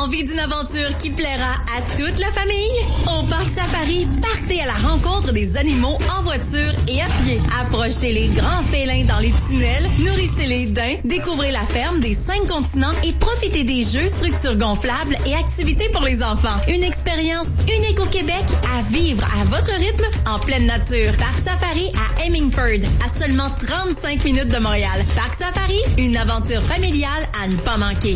Envie d'une aventure qui plaira à toute la famille? Au Parc Safari, partez à la rencontre des animaux en voiture et à pied. Approchez les grands félins dans les tunnels, nourrissez les daims, découvrez la ferme des 5 continents et profitez des jeux, structures gonflables et activités pour les enfants. Une expérience unique au Québec à vivre à votre rythme en pleine nature. Parc Safari à Hemingford, à seulement 35 minutes de Montréal. Parc Safari, une aventure familiale à ne pas manquer.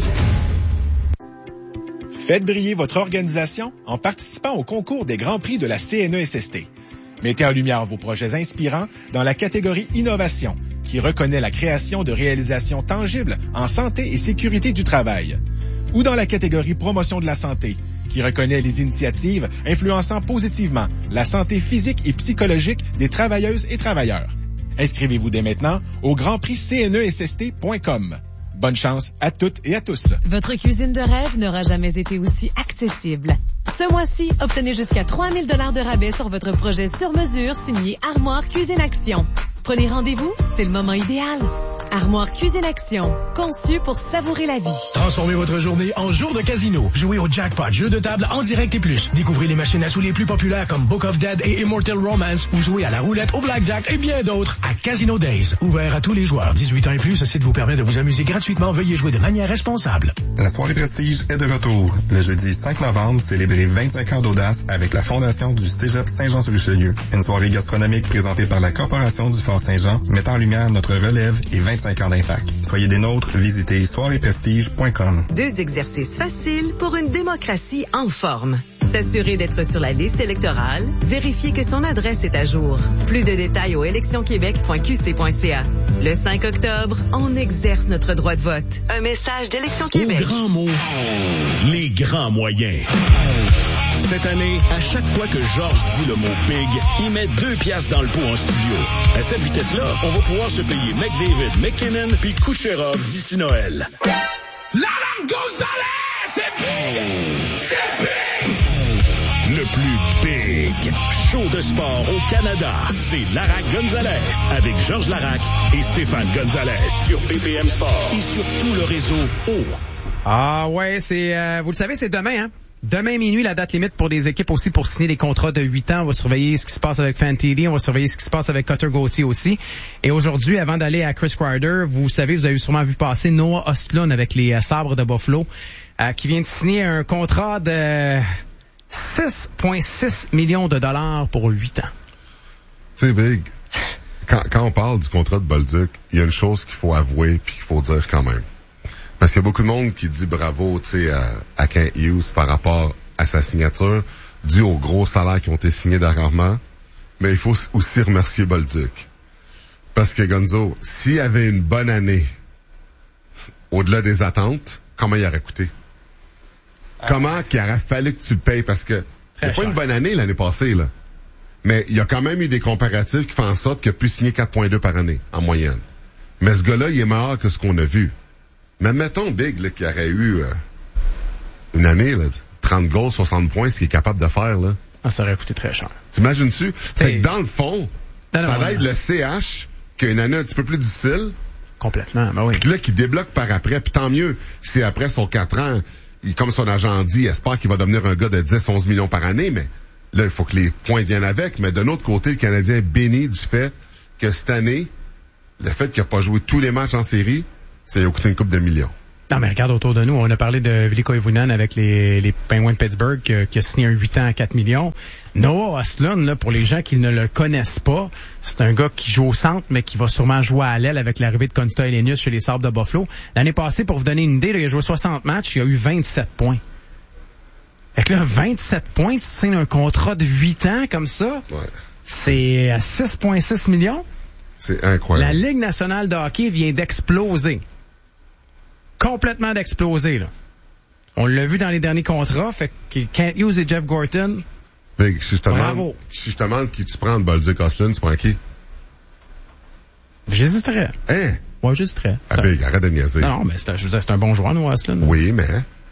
Faites briller votre organisation en participant au concours des Grands Prix de la CNESST. Mettez en lumière vos projets inspirants dans la catégorie Innovation, qui reconnaît la création de réalisations tangibles en santé et sécurité du travail. Ou dans la catégorie Promotion de la santé, qui reconnaît les initiatives influençant positivement la santé physique et psychologique des travailleuses et travailleurs. Inscrivez-vous dès maintenant au grandprixcnesst.com. Bonne chance à toutes et à tous. Votre cuisine de rêve n'aura jamais été aussi accessible. Ce mois-ci, obtenez jusqu'à 3 000 $ de rabais sur votre projet sur mesure signé Armoire Cuisine Action. Prenez rendez-vous, c'est le moment idéal. Armoire Cuisine Action, conçu pour savourer la vie. Transformez votre journée en jour de casino. Jouez au jackpot, jeu de table en direct et plus. Découvrez les machines à sous les plus populaires comme Book of Dead et Immortal Romance ou jouez à la roulette, au blackjack et bien d'autres à Casino Days. Ouvert à tous les joueurs. 18 ans et plus, ce site vous permet de vous amuser gratuitement. Veuillez jouer de manière responsable. La soirée Prestige est de retour. Le jeudi 5 novembre, célébrez 25 ans d'audace avec la Fondation du Cégep Saint-Jean-sur-Richelieu. Une soirée gastronomique présentée par la Corporation du Fort Saint-Jean, mettant en lumière notre relève et 25 ans d'impact. Soyez des nôtres, visitez soireetprestige.com. 2 exercices faciles pour une démocratie en forme. S'assurer d'être sur la liste électorale, vérifier que son adresse est à jour. Plus de détails au électionquebec.qc.ca. Le 5 octobre, on exerce notre droit de vote. Un message d'Élection Québec. Au grand mot, les grands moyens. Cette année, à chaque fois que Georges dit le mot big, il met 2 piastres dans le pot en studio. À cette vitesse-là, on va pouvoir se payer McDavid, McKinnon puis Kucherov d'ici Noël. Laurent Gonzalez, c'est big! C'est big! Le plus big show de sport au Canada, c'est Larac Gonzalez avec Georges Larac et Stéphane Gonzalez sur BPM Sport et sur tout le réseau O. Ah ouais, c'est vous le savez, c'est demain, hein? Demain minuit, la date limite pour des équipes aussi pour signer des contrats de 8 ans. On va surveiller ce qui se passe avec Fantilli, on va surveiller ce qui se passe avec Cutter Gauthier aussi. Et aujourd'hui, avant d'aller à Chris Kreider, vous savez, vous avez sûrement vu passer Noah Ostlund avec les Sabres de Buffalo, qui vient de signer un contrat de 6,6 millions de dollars pour 8 ans. C'est big. Quand on parle du contrat de Bolduc, il y a une chose qu'il faut avouer puis qu'il faut dire quand même. Parce qu'il y a beaucoup de monde qui dit bravo, tu sais, à Kent Hughes par rapport à sa signature, dû aux gros salaires qui ont été signés dernièrement. Mais il faut aussi remercier Bolduc. Parce que Gonzo, s'il avait une bonne année, au-delà des attentes, comment il aurait coûté? Comment qu'il aurait fallu que tu le payes? Parce que il n'y a pas une bonne année l'année passée, là. Mais il y a quand même eu des comparatifs qui font en sorte qu'il a pu signer 4,2 par année, en moyenne. Mais ce gars-là, il est meilleur que ce qu'on a vu. Mais mettons Big, là, qui aurait eu une année, là, 30 goals, 60 points, ce qu'il est capable de faire, là. Ah, ça aurait coûté très cher. T'imagines-tu? C'est que dans le fond, ça va être le CH qui a une année un petit peu plus difficile. Complètement, ben oui. Puis là, qui débloque par après, puis tant mieux si après son 4 ans, comme son agent dit, il espère qu'il va devenir un gars de 10-11 millions par année, mais là, il faut que les points viennent avec. Mais d'un autre côté, le Canadien est béni du fait que cette année, le fait qu'il n'a pas joué tous les matchs en série, ça lui a coûté une couple de millions. Non, mais regarde autour de nous. On a parlé de Veliko Ivunen avec les Penguins de Pittsburgh qui a signé un 8 ans à 4 millions. Noah Ostlund, là, pour les gens qui ne le connaissent pas, c'est un gars qui joue au centre, mais qui va sûrement jouer à l'aile avec l'arrivée de Konsta Helenius chez les Sabres de Buffalo. L'année passée, pour vous donner une idée, là, il a joué 60 matchs, il a eu 27 points. Fait que là, 27 points, tu signes un contrat de 8 ans comme ça. Ouais. C'est à 6,6 millions. C'est incroyable. La Ligue nationale de hockey vient d'exploser. Complètement d'exploser, là. On l'a vu dans les derniers contrats, fait que Kent Hughes et Jeff Gorton. Mais si je te demande qui tu prends de Bolduc Ostlund, tu prends qui? J'hésiterais. Hein? Ouais, j'hésiterais. Ah, Big, arrête de niaiser. Non, mais je veux dire, c'est un bon joueur, Noah Ostlund. Oui, mais...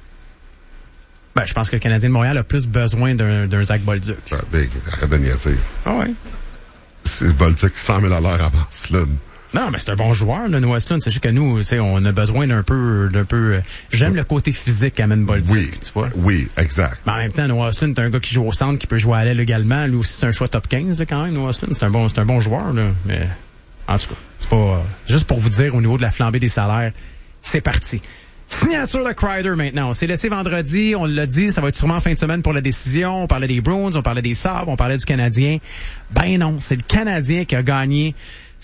Ben, je pense que le Canadien de Montréal a plus besoin d'un Zach Bolduc. Ah, Big, arrête de niaiser. Ah ouais. C'est Bolduc 100 000 $ avant Ostlund. Non, mais c'est un bon joueur, là, Noah Östlund. C'est juste que nous, tu sais, on a besoin d'un peu. J'aime le côté physique qu'amène Bolduc, oui, tu vois. Oui, exact. Mais en même temps, Noah Östlund, c'est un gars qui joue au centre, qui peut jouer à l'aile également. Lui aussi, c'est un choix top 15, là, quand même, Noah Östlund. C'est un bon joueur, là. Mais, en tout cas, c'est pas, juste pour vous dire, au niveau de la flambée des salaires, c'est parti. Signature de Kreider maintenant. On s'est laissé vendredi, on l'a dit, ça va être sûrement en fin de semaine pour la décision. On parlait des Bruins, on parlait des Sabres, on parlait du Canadien. Ben non, c'est le Canadien qui a gagné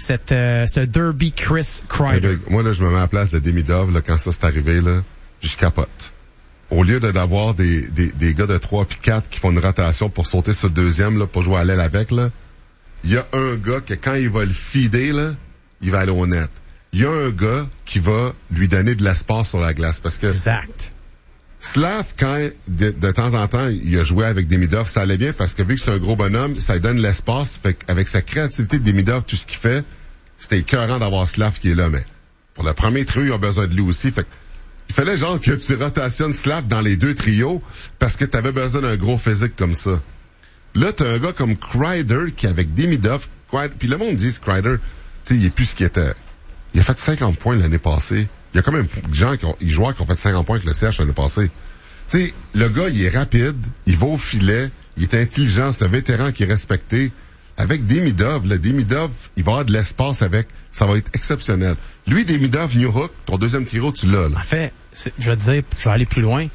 ce derby Chris Kreider. Moi, là, je me mets à la place de Demidov, là, quand ça s'est arrivé, là, je capote. Au lieu d'avoir des gars de 3 puis 4 qui font une rotation pour sauter sur le deuxième, là, pour jouer à l'aile avec, là, il y a un gars que quand il va le feeder, là, il va aller au net. Il y a un gars qui va lui donner de l'espace sur la glace, parce que... Exact. Slav, quand de temps en temps, il a joué avec Demidov, ça allait bien parce que vu que c'est un gros bonhomme, ça lui donne l'espace. Fait qu'avec sa créativité de Demidov, tout ce qu'il fait, c'était écœurant d'avoir Slav qui est là. Mais pour le premier trio, il a besoin de lui aussi. Fait il fallait genre que tu rotationnes Slav dans les deux trios parce que t'avais besoin d'un gros physique comme ça. Là, t'as un gars comme Kreider qui, avec Demidov, puis le monde dit Kreider, tu sais, il est plus ce qu'il était. Il a fait 50 points l'année passée. Il y a quand même des joueurs qui ont fait 50 points avec le CH l'année passée. Tu sais, le gars, il est rapide, il va au filet, il est intelligent, c'est un vétéran qui est respecté. Avec Demidov, il va avoir de l'espace avec, ça va être exceptionnel. Lui, Demidov, Newhook, ton deuxième trio, tu l'as, là. En fait, je veux te dire, je vais aller plus loin.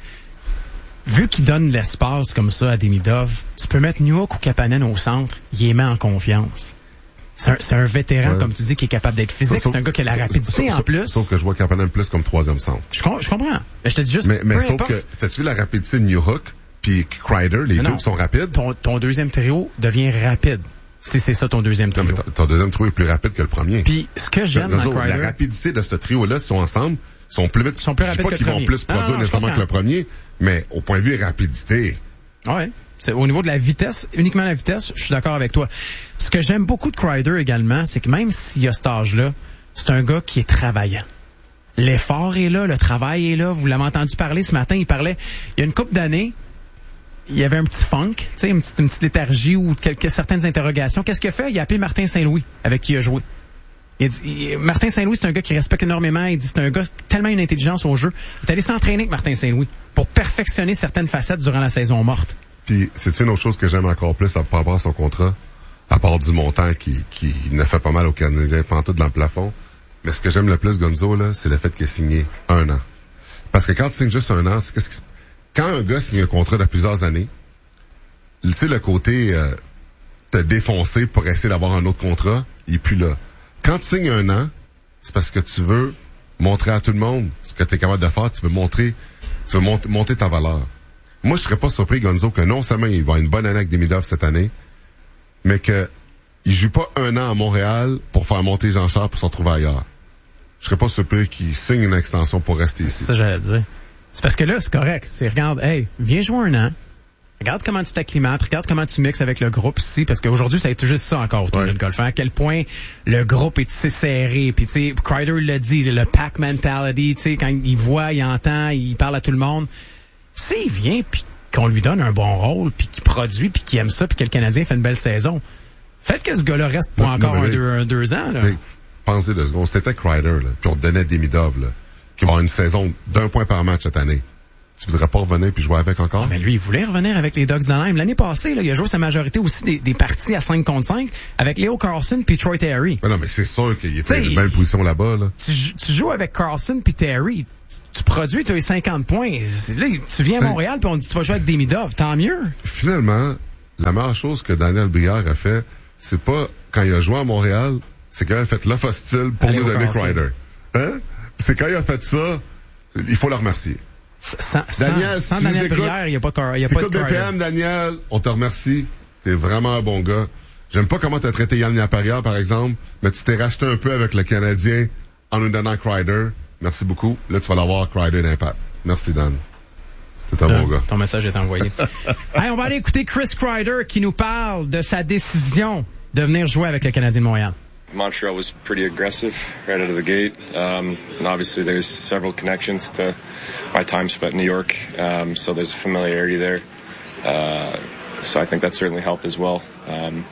Vu qu'il donne l'espace comme ça à Demidov, tu peux mettre Newhook ou Kapanen au centre, il les met en confiance. C'est un vétéran, comme tu dis, qui est capable d'être physique. C'est un gars qui a la rapidité en plus. Sauf que je vois Kapanen plus comme troisième centre. Je comprends. Mais je te dis juste... Mais sauf que, t'as-tu vu la rapidité de Newhook puis Kreider, les deux qui sont rapides? Ton deuxième trio devient rapide. Si c'est ça ton deuxième trio. Non, mais ton deuxième trio est plus rapide que le premier. Puis ce que j'aime dans Kreider... La rapidité de ce trio-là, s'ils sont ensemble, sont plus vite. Ils sont plus rapides que le premier. Ils vont plus produire nécessairement que le premier, mais au point de vue rapidité. Ouais. C'est au niveau de la vitesse, uniquement la vitesse, je suis d'accord avec toi. Ce que j'aime beaucoup de Kreider également, c'est que même s'il a cet âge-là, c'est un gars qui est travaillant. L'effort est là, le travail est là. Vous l'avez entendu parler ce matin, il y a une couple d'années, il y avait un petit funk, tu sais, une petite léthargie ou certaines interrogations. Qu'est-ce qu'il a fait? Il a appelé Martin Saint-Louis, avec qui il a joué. Martin Saint-Louis, c'est un gars qui respecte énormément. Il dit c'est un gars tellement une intelligence au jeu. Il est allé s'entraîner avec Martin Saint-Louis pour perfectionner certaines facettes durant la saison morte. Puis, c'est une autre chose que j'aime encore plus par rapport à son contrat, à part du montant qui ne fait pas mal aux Canadiens, pantoute dans le plafond. Mais ce que j'aime le plus, Gonzo, là, c'est le fait qu'il a signé 1 an. Parce que quand tu signes juste 1 an, quand un gars signe un contrat de plusieurs années, tu sais, le côté te défoncer pour essayer d'avoir un autre contrat, il est plus là. Quand tu signes 1 an, c'est parce que tu veux montrer à tout le monde ce que tu es capable de faire, tu veux monter ta valeur. Moi, je serais pas surpris, Gonzo, que non seulement il va avoir une bonne année avec Demidov cette année, mais que il joue pas 1 an à Montréal pour faire monter les enchères pour s'en trouver ailleurs. Je serais pas surpris qu'il signe une extension pour rester ici. C'est ça, j'allais te dire. C'est parce que là, c'est correct. Regarde, hey, viens jouer 1 an. Regarde comment tu t'acclimates, regarde comment tu mixes avec le groupe ici, parce qu'aujourd'hui, ça a été juste ça encore autour de golf. À quel point le groupe est si serré, puis tu sais, Kreider l'a dit, le pack mentality, tu sais, quand il voit, il entend, il parle à tout le monde. S'il vient, puis qu'on lui donne un bon rôle, puis qu'il produit, puis qu'il aime ça, puis que le Canadien fait une belle saison, faites que ce gars-là reste pour encore 2 ans. Là. Pensez 2 secondes, c'était Kreider, là, puis on te donnait Demidov, là, qui va avoir une saison d'1 point par match cette année. Tu voudrais pas revenir puis jouer avec encore? Mais lui, il voulait revenir avec les Ducks d'Anaheim. L'année passée, là, il a joué sa majorité aussi des parties à 5 contre 5 avec Leo Carlson puis Troy Terry. Mais non, mais c'est sûr qu'il était dans une belle position là-bas, là. Tu joues avec Carlson puis Terry. Tu produis, tu as eu 50 points. Là, tu viens à Montréal puis on dit tu vas jouer avec Demidov. Tant mieux. Finalement, la meilleure chose que Daniel Brière a fait, c'est pas quand il a joué à Montréal, c'est quand il a fait l'offre hostile pour nous donner Kreider. Hein? C'est quand il a fait ça, il faut le remercier. Daniel, sans Daniel Brière, il n'y a pas de BPM, Daniel, on te remercie. T'es vraiment un bon gars. J'aime pas comment t'as traité Yann Laperrière, par exemple, mais tu t'es racheté un peu avec le Canadien en nous donnant Kreider. Merci beaucoup. Là, tu vas l'avoir Kreider d'Impact. Merci, Dan. C'est un bon gars. Ton message est envoyé. Hey, on va aller écouter Chris Kreider qui nous parle de sa décision de venir jouer avec le Canadien de Montréal. Montreal was pretty aggressive right out of the gate. And obviously there's several connections to my time spent in New York. So there's a familiarity there. So I think that certainly helped as well.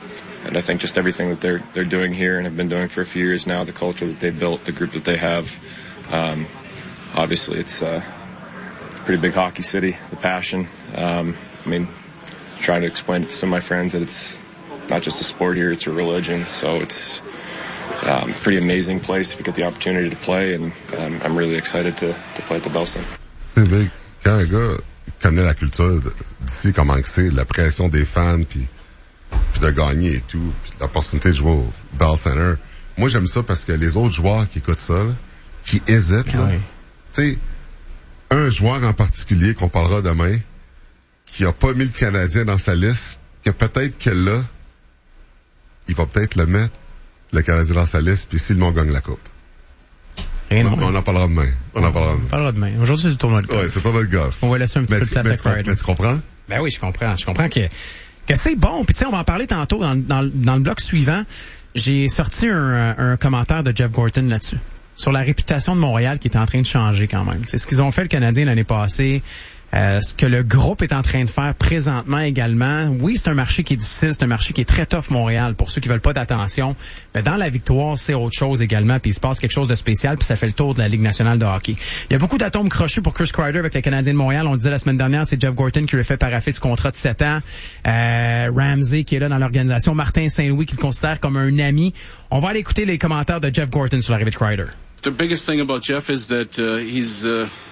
I think just everything that they're doing here and have been doing for a few years now, the culture that they've built, the group that they have. Obviously, it's a pretty big hockey city, the passion. I mean, trying to explain it to some of my friends that it's not just a sport here, it's a religion. So it's a pretty amazing place if you get the opportunity to play, and I'm really excited to play at the Bell Center. C'est big. Quand un gars connaît la culture d'ici, comment que c'est, la pression des fans, puis de gagner et tout, puis l'opportunité de jouer au Bell Center, moi j'aime ça parce que les autres joueurs qui écoutent ça, là, qui hésitent, là, tu sais, un joueur en particulier qu'on parlera demain, qui a pas mis le Canadien dans sa liste, que peut-être qu'elle l'a, il va peut-être le mettre, le Canadien dans sa liste, puis s'il m'en gagne la coupe. On en parlera demain. On en parlera demain. Aujourd'hui, c'est le tournoi de golf. Ouais, c'est pas notre golf. On va laisser un petit peu de place à Crider. Mais tu comprends? Ben oui, je comprends. Je comprends que c'est bon. Puis tu sais, on va en parler tantôt dans le bloc suivant. J'ai sorti un commentaire de Jeff Gorton là-dessus. Sur la réputation de Montréal qui est en train de changer quand même. C'est ce qu'ils ont fait le Canadien l'année passée. Ce que le groupe est en train de faire présentement également. Oui, c'est un marché qui est difficile, c'est un marché qui est très tough, Montréal, pour ceux qui veulent pas d'attention. Mais dans la victoire, c'est autre chose également, puis il se passe quelque chose de spécial, puis ça fait le tour de la Ligue nationale de hockey. Il y a beaucoup d'atomes crochus pour Chris Kreider avec le Canadien de Montréal. On le disait la semaine dernière, c'est Jeff Gorton qui lui a fait paraffer ce contrat de 7 ans. Ramsey qui est là dans l'organisation. Martin Saint-Louis qui le considère comme un ami. On va aller écouter les commentaires de Jeff Gorton sur l'arrivée de Kreider. The biggest thing about Jeff is that he's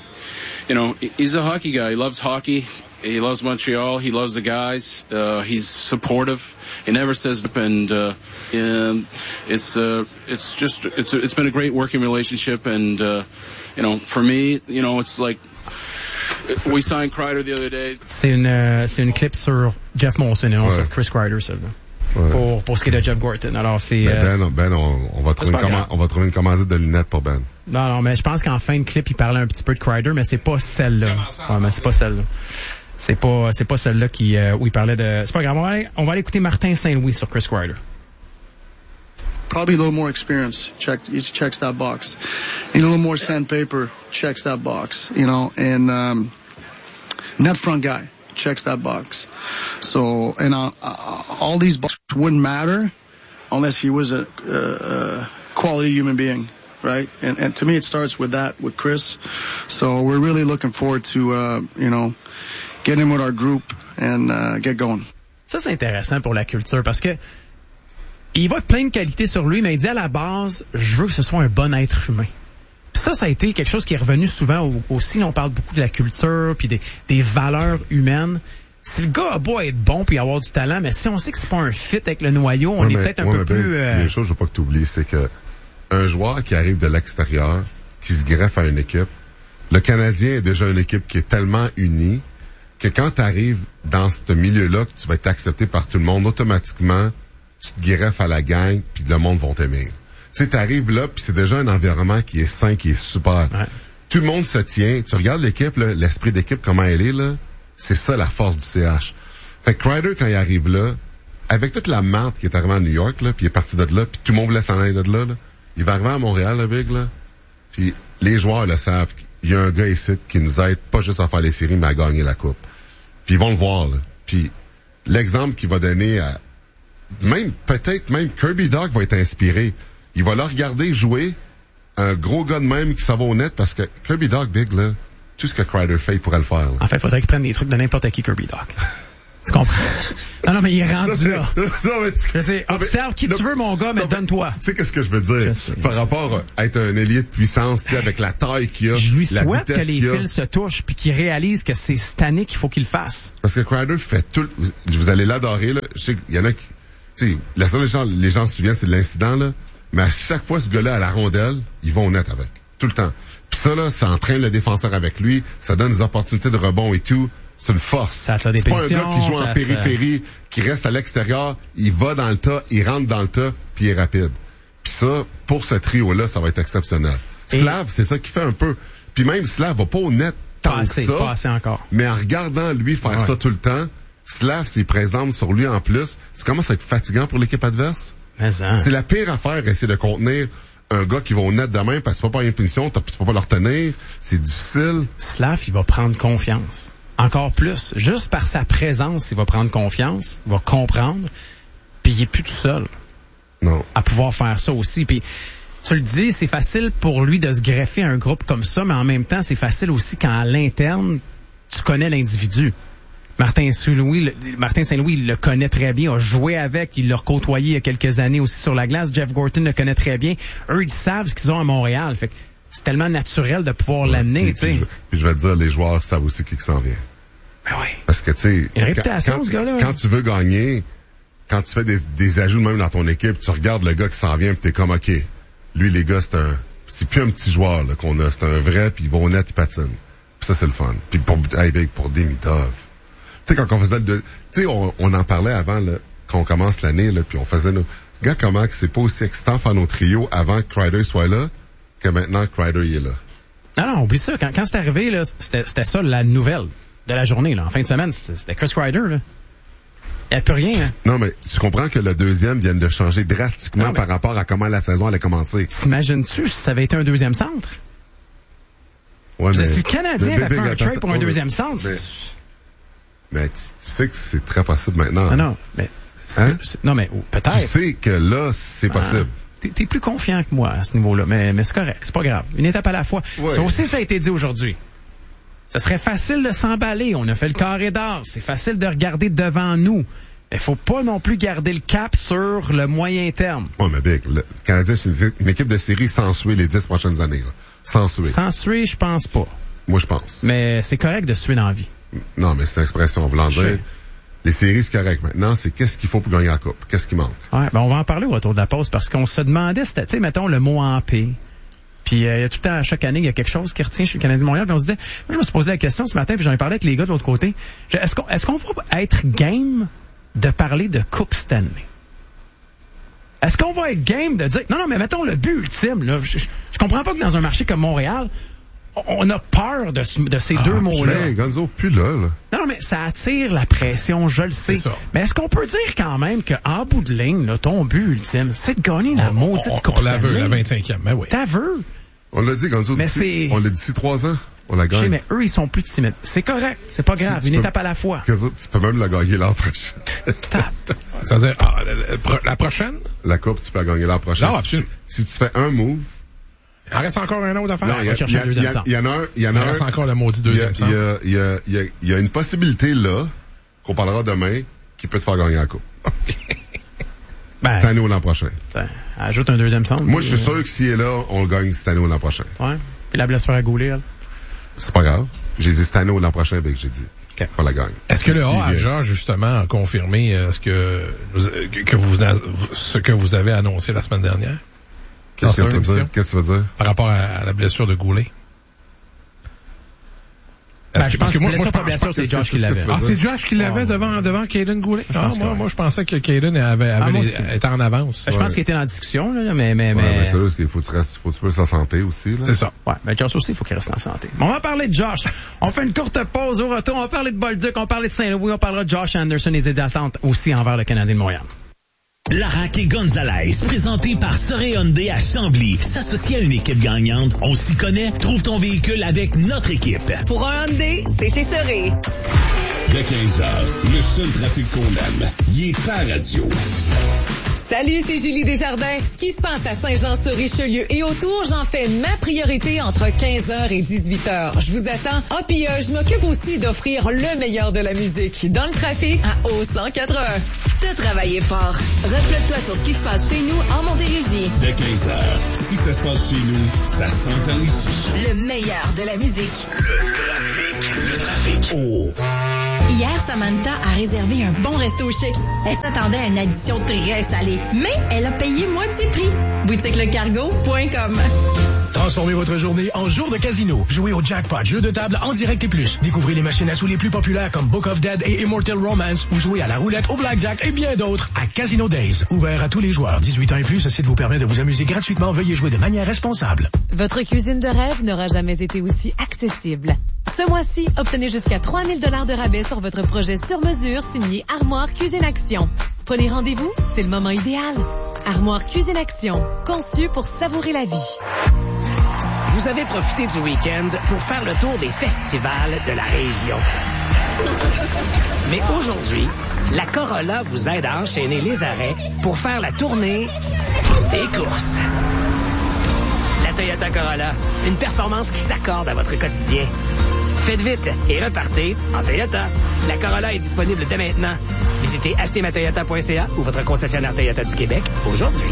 a hockey guy. He loves hockey. He loves Montreal. He loves the guys. He's supportive. He never says, and it's been a great working relationship. And for me, it's like we signed Kreider the other day. C'est une clip sur Jeff Molson et non sur Chris Kreider, ça. Ouais. Pour ce qui est de Jeff Gorton. Alors c'est on va trouver une commandite de lunettes pour Ben. Non, mais je pense qu'en fin de clip, il parlait un petit peu de Kreider, mais c'est pas celle-là. Ouais, mais c'est pas celle-là. C'est pas celle-là où il parlait de. C'est pas grave. On va aller écouter Martin Saint-Louis sur Chris Kreider. Probably a little more experience. He checks that box. A little more sandpaper. Checks that box. And net front guy. Checks that box. So, and all these boxes wouldn't matter unless he was a quality human being, right? And to me, it starts with that, with Chris. So we're really looking forward to, get him with our group and get going. Ça, c'est intéressant pour la culture parce que il va plein de qualités sur lui, mais il dit à la base, je veux que ce soit un bon être humain. Puis ça a été quelque chose qui est revenu souvent aussi. On parle beaucoup de la culture puis des valeurs humaines. Si le gars a beau être bon puis avoir du talent, mais si on sait que c'est pas un fit avec le noyau, on est peut-être un peu plus... Il y a une chose, je veux pas que tu oublies, c'est que un joueur qui arrive de l'extérieur, qui se greffe à une équipe, le Canadien est déjà une équipe qui est tellement unie que quand tu arrives dans ce milieu-là, que tu vas être accepté par tout le monde, automatiquement, tu te greffes à la gang puis le monde va t'aimer. Tu sais, t'arrives là, puis c'est déjà un environnement qui est sain, qui est super. Ouais. Tout le monde se tient. Tu regardes l'équipe, là, l'esprit d'équipe, comment elle est, là. C'est ça, la force du CH. Fait que Kreider, quand il arrive là, avec toute la marde qui est arrivée à New York, là, puis il est parti de là, puis tout le monde voulait s'en aller de là, il va arriver à Montréal, le Big, là. Puis les joueurs le savent. Il y a un gars ici qui nous aide pas juste à faire les séries, mais à gagner la coupe. Puis ils vont le voir, là. Puis l'exemple qu'il va donner à... Peut-être même Kirby Dach va être inspiré. Il va le regarder jouer, un gros gars de même qui s'en va au net, parce que Kirby Dach, Big, là, tout ce que Kreider fait, il pourrait le faire. Là. En fait, il faudrait qu'il prenne des trucs de n'importe qui, Kirby Dach. Tu comprends? Non, mais il est rendu là. Observe qui tu veux, mon gars, mais donne-toi. Tu sais qu'est-ce que je veux dire? Par rapport à être un ailier de puissance, avec la taille qu'il a, je lui souhaite que les fils se touchent puis qu'il réalise que c'est cette année qu'il faut qu'il le fasse. Parce que Kreider fait tout... Vous allez l'adorer, là. Je sais qu'il y en a qui... Tu sais, la seule les gens se souviennent, c'est de l'incident, là. Mais à chaque fois, ce gars-là, à la rondelle, ils vont au net avec. Tout le temps. Puis ça, là, ça entraîne le défenseur avec lui. Ça donne des opportunités de rebond et tout. C'est une force. C'est pas un gars qui joue en périphérie, qui reste à l'extérieur. Il va dans le tas, il rentre dans le tas, puis il est rapide. Puis ça, pour ce trio-là, ça va être exceptionnel. Slav, c'est ça qui fait un peu. Puis même Slav va pas au net tant que ça. Pas assez encore. Mais en regardant lui faire ça tout le temps, Slav s'y présente sur lui en plus. Ça commence à être fatigant pour l'équipe adverse. C'est la pire affaire, essayer de contenir un gars qui va au net demain parce que tu peux pas une punition, tu peux pas le retenir. C'est difficile. Slav, il va prendre confiance. Encore plus. Juste par sa présence, il va prendre confiance. Il va comprendre. Puis il est plus tout seul. Non. À pouvoir faire ça aussi. Puis tu le dis, c'est facile pour lui de se greffer à un groupe comme ça, mais en même temps, c'est facile aussi quand à l'interne, tu connais l'individu. Martin Saint-Louis, il le connaît très bien, a joué avec, il l'a côtoyé il y a quelques années aussi sur la glace. Jeff Gorton le connaît très bien. Eux, ils savent ce qu'ils ont à Montréal. Fait que c'est tellement naturel de pouvoir l'amener, tu sais. Puis je vais te dire, les joueurs savent aussi qui s'en vient. Ben oui. Parce que, tu sais, une réputation, ce gars-là. Quand tu veux gagner, quand tu fais des ajouts même dans ton équipe, tu regardes le gars qui s'en vient, puis t'es comme, OK, lui, les gars, c'est plus un petit joueur là, qu'on a, c'est un vrai, puis il va au net, il patine. Puis ça, c'est le fun. Puis pour Demidov. Tu sais, quand on faisait tu sais, on en parlait avant, là, qu'on commence l'année, là, puis on faisait nos... Gars, comment que c'est pas aussi excitant faire nos trios avant que Kreider soit là, que maintenant que Kreider, il est là. Non, oublie ça. Quand c'est arrivé, là, c'était ça, la nouvelle de la journée, là. En fin de semaine, c'était Chris Kreider, là. Il n'y a plus rien, hein. Non, mais tu comprends que le deuxième vient de changer drastiquement par rapport à comment la saison allait commencer. T'imagines-tu si ça avait été un deuxième centre? Ouais, mais... Si le Canadien avait fait un trade pour un deuxième centre... Mais tu sais que c'est très possible maintenant. Non, mais... Non, mais peut-être. Tu sais que là, c'est possible. T'es plus confiant que moi à ce niveau-là, mais c'est correct, c'est pas grave. Une étape à la fois. Ouais. Ça aussi, ça a été dit aujourd'hui. Ça serait facile de s'emballer. On a fait le carré d'or. C'est facile de regarder devant nous. Mais faut pas non plus garder le cap sur le moyen terme. Ouais, mais Big, le Canadien, c'est une équipe de série sans suer les 10 prochaines années. Là. Sans suer. Sans suer, je pense pas. Moi, je pense. Mais c'est correct de suer dans la vie. Non, mais c'est une expression voulant dire. Les séries, c'est correct. Maintenant, c'est qu'est-ce qu'il faut pour gagner la coupe? Qu'est-ce qui manque? Ouais, ben on va en parler au retour de la pause parce qu'on se demandait, tu sais, mettons le mot en paix. Puis il y a tout le temps, à chaque année, il y a quelque chose qui retient chez le Canadien de Montréal. Puis on se disait, moi je me suis posé la question ce matin, puis j'en ai parlé avec les gars de l'autre côté. Est-ce qu'on va être game de parler de Coupe Stanley? Est-ce qu'on va être game de dire, non, mais mettons le but ultime, là. Je comprends pas que dans un marché comme Montréal, on a peur de ces deux mots-là. Mais Gonzo, plus là. Non, mais ça attire la pression, je le sais. Mais est-ce qu'on peut dire quand même qu'en bout de ligne, là, ton but ultime, c'est de gagner la maudite Coupe Stanley? On la veut, la 25e, mais oui. T'as vu? On l'a dit, Gonzo, on l'a dit d'ici 3 ans. On la gagne. Mais eux, ils sont plus timides. C'est correct. C'est pas grave. Une étape à la fois. Tu peux même la gagner l'an prochain. Ça veut dire, la prochaine? La coupe, tu peux la gagner l'an prochain. Non, absolument. Si tu fais un move, il en reste encore un autre à faire. Non, il y en a un. Il reste encore le maudit deuxième centre. Il y a une possibilité là, qu'on parlera demain, qui peut te faire gagner la coupe. Cette année ou l'an prochain. Ajoute un deuxième centre. Moi, je suis sûr que s'il est là, on le gagne cette année ou l'an prochain. Ouais. Puis la blessure à Goulet, elle? C'est pas grave. J'ai dit cette année ou l'an prochain, ben, j'ai dit. Okay. On la gagne. Est-ce que le A, justement, a confirmé ce que vous avez annoncé la semaine dernière? Qu'est-ce que tu veux dire? Par rapport à la blessure de Goulet. Je pense que moi, c'est Josh qui l'avait. Ah, c'est Josh qui l'avait devant Caden Goulet? Moi, je pensais que Caden était en avance. Je pense qu'il était en discussion, là, mais. mais c'est juste qu'il faut que tu peux sa santé aussi, là. C'est ça. Ouais, mais Josh aussi, il faut qu'il reste en santé. On va parler de Josh. On fait une courte pause au retour. On va parler de Bolduc, on parler de Saint-Louis, on parlera de Josh Anderson et des adjacentes aussi envers le Canadien de Montréal. Larac et Gonzalez, présenté par Soré Hyundai à Chambly. S'associer à une équipe gagnante, on s'y connaît. Trouve ton véhicule avec notre équipe. Pour un Hyundai, c'est chez Soré. Dès 15h, le seul trafic qu'on aime, il est pas radio. Salut, c'est Julie Desjardins. Ce qui se passe à Saint-Jean-sur-Richelieu et autour, j'en fais ma priorité entre 15h et 18h. Je vous attends. Ah, puis je m'occupe aussi d'offrir le meilleur de la musique dans le trafic à O181. T'as travaillé fort. Reflète-toi sur ce qui se passe chez nous en Montérégie. Dès 15h, si ça se passe chez nous, ça s'entend ici. Le meilleur de la musique. Le trafic. Oh. Hier, Samantha a réservé un bon resto chic. Elle s'attendait à une addition très salée, mais elle a payé moitié prix. BoutiqueLeCargo.com. Transformez votre journée en jour de casino. Jouez au jackpot, jeu de table en direct et plus. Découvrez les machines à sous les plus populaires comme Book of Dead et Immortal Romance ou jouez à la roulette, au blackjack et bien d'autres à Casino Days. Ouvert à tous les joueurs. 18 ans et plus, ceci vous permet de vous amuser gratuitement. Veuillez jouer de manière responsable. Votre cuisine de rêve n'aura jamais été aussi accessible. Ce mois-ci, obtenez jusqu'à 3 000 $ de rabais sur votre projet sur mesure signé Armoire Cuisine Action. Prenez rendez-vous, c'est le moment idéal. Armoire Cuisine Action, conçu pour savourer la vie. Vous avez profité du week-end pour faire le tour des festivals de la région. Mais aujourd'hui, la Corolla vous aide à enchaîner les arrêts pour faire la tournée des courses. La Toyota Corolla, une performance qui s'accorde à votre quotidien. Faites vite et repartez en Toyota. La Corolla est disponible dès maintenant. Visitez achetermatoyota.ca ou votre concessionnaire Toyota du Québec aujourd'hui.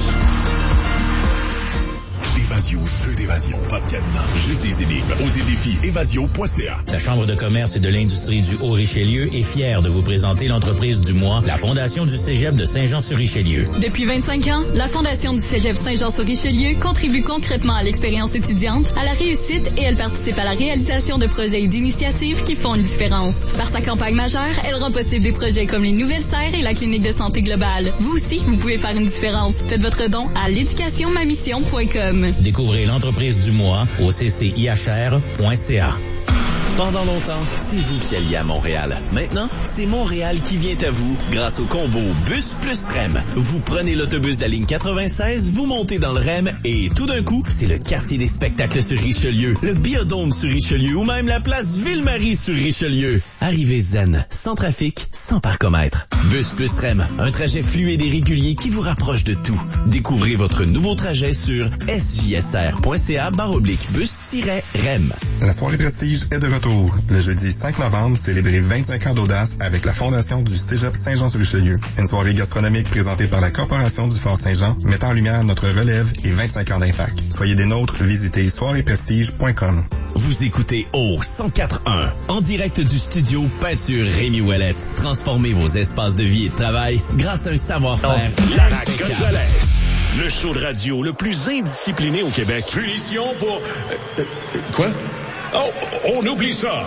Évasion, jeu d'évasion, pas de cadenas. Juste des énigmes. Osez le défi, évasion.ca. La Chambre de commerce et de l'industrie du Haut-Richelieu est fière de vous présenter l'entreprise du mois, la Fondation du Cégep de Saint-Jean-sur-Richelieu. Depuis 25 ans, la Fondation du Cégep Saint-Jean-sur-Richelieu contribue concrètement à l'expérience étudiante, à la réussite et elle participe à la réalisation de projets et d'initiatives qui font une différence. Par sa campagne majeure, elle rend possible des projets comme les nouvelles serres et la clinique de santé globale. Vous aussi, vous pouvez faire une différence. Faites votre don à l'éducationmamission.com. Découvrez l'entreprise du mois au ccihr.ca. Pendant longtemps, c'est vous qui alliez à Montréal. Maintenant, c'est Montréal qui vient à vous grâce au combo Bus plus REM. Vous prenez l'autobus de la ligne 96, vous montez dans le REM et tout d'un coup, c'est le quartier des spectacles sur Richelieu, le Biodôme sur Richelieu ou même la place Ville-Marie sur Richelieu. Arrivez zen, sans trafic, sans parcomètre. Bus plus REM, un trajet fluide et régulier qui vous rapproche de tout. Découvrez votre nouveau trajet sur sjsr.ca/bus-REM. La soirée Prestige est de retour. Le jeudi 5 novembre, célébrez 25 ans d'audace avec la Fondation du Cégep Saint-Jean-sur-Richelieu. Une soirée gastronomique présentée par la Corporation du Fort Saint-Jean, mettant en lumière notre relève et 25 ans d'impact. Soyez des nôtres, visitez soireeprestige.com. Vous écoutez au 104.1, en direct du studio Peinture Rémi Ouellette. Transformez vos espaces de vie et de travail grâce à un savoir-faire. Lara Gonzalez, le show de radio le plus indiscipliné au Québec. Punition pour... quoi? Oh, on oublie ça.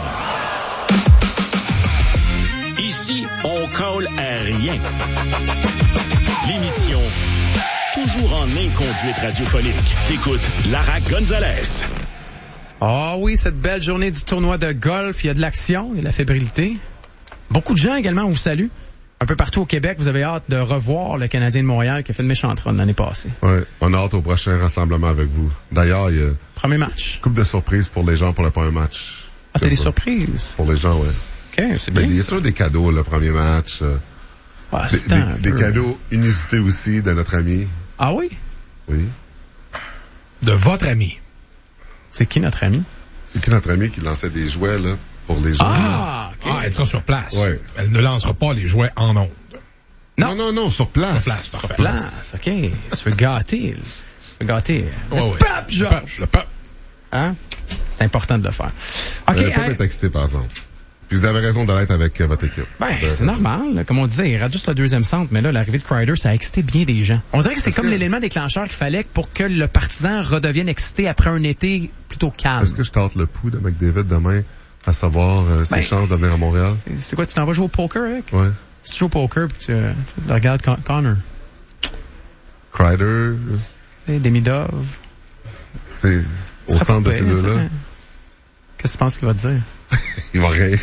Ici, on colle à rien. L'émission toujours en inconduite radiophonique. T'écoutes Lara Gonzalez. Ah oui, cette belle journée du tournoi de golf, il y a de l'action, il y a de la fébrilité. Beaucoup de gens également, on vous salue. Un peu partout au Québec, vous avez hâte de revoir le Canadien de Montréal qui a fait une méchante run l'année passée. Oui, on a hâte au prochain rassemblement avec vous. D'ailleurs, il y a... Premier match. Couple de surprises pour les gens pour le premier match. Ah, t'as des surprises? Pour les gens, oui. OK, c'est bien. Il y a toujours des cadeaux, le premier match. Des cadeaux inusités aussi de notre ami. Ah oui? Oui. De votre ami. C'est qui notre ami? C'est qui notre ami qui lançait des jouets, là, pour les gens? Ah, okay. Elle sera sur place. Ouais. Elle ne lancera pas les jouets en ondes. Non, sur place. Sur place, OK. Tu veux gâter. Le pape, Georges. Le pape. Hein? C'est important de le faire. OK. Le pape est excité, par exemple. Puis vous avez raison d'être avec votre équipe. Ben, c'est normal. Là. Comme on disait, il rate juste le deuxième centre, mais là, l'arrivée de Kreider, ça a excité bien des gens. On dirait que c'est comme l'élément déclencheur qu'il fallait pour que le partisan redevienne excité après un été plutôt calme. Est-ce que je tente le pouls de McDavid demain à savoir ses chances de venir à Montréal? C'est quoi, tu t'en vas jouer au poker avec? Ouais. Si tu joues au poker, puis tu regardes Connor. Kreider. Demidov. C'est au centre de ces deux-là. Qu'est-ce que tu penses qu'il va te dire? Il va rire.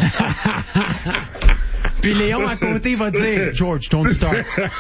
Puis Léon à côté va dire, George, don't start.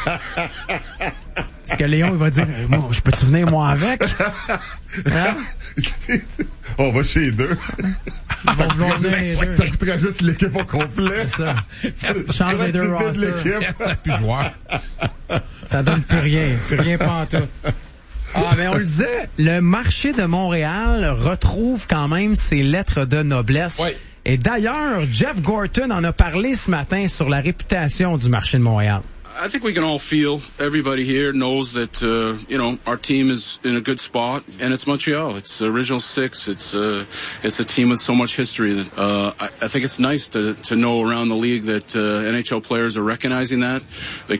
Parce que Léon, il va dire, moi, je peux-tu venir moi avec? Hein? On va chez les deux. Ils vont venir les deux. Ça coûterait juste l'équipe au complet. C'est ça. Change les deux rosters. Ça plus joueur. Ça donne plus rien pas en tout. Ah, mais on le disait, le marché de Montréal retrouve quand même ses lettres de noblesse. Oui. Et d'ailleurs, Jeff Gorton en a parlé ce matin sur la réputation du marché de Montréal. I think we can all feel, everybody here knows that, our team is in a good spot, and it's Montreal. It's the original six. It's a team with so much history that, I think it's nice to know around the league that, NHL players are recognizing that. They